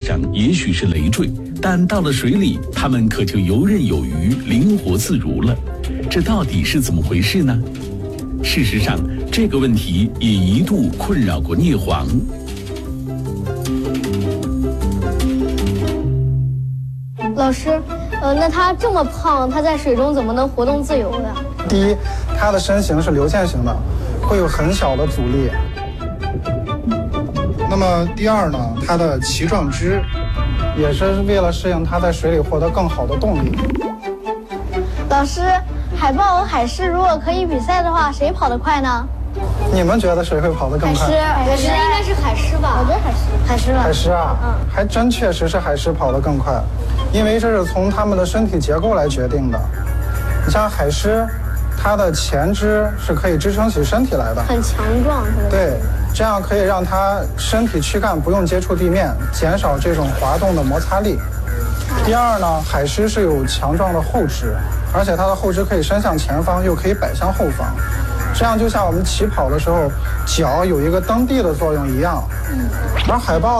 上也许是累赘，但到了水里，它们可就游刃有余、灵活自如了。这到底是怎么回事呢？事实上，这个问题也一度困扰过聂黄。 老师，那它这么胖，它在水中怎么能活动自由呢？ 第一，它的身形是流线型的，会有很小的阻力。那么第二呢，它的鳍状肢也是为了适应它在水里获得更好的动力。 老师，海豹和海狮如果可以比赛的话，谁跑得快呢？ 你们觉得谁会跑得更快？ 海狮应该是海狮吧？我觉得海狮吧。 海狮啊，还真确实是海狮跑得更快，因为这是从它们的身体结构来决定的。你像海狮，它的前肢是可以支撑起身体来的， 很强壮，是吧？ 对，这样可以让它身体躯干不用接触地面，减少这种滑动的摩擦力。第二呢，海狮是有强壮的后肢，而且它的后肢可以伸向前方，又可以摆向后方，这样就像我们起跑的时候脚有一个蹬地的作用一样。而海豹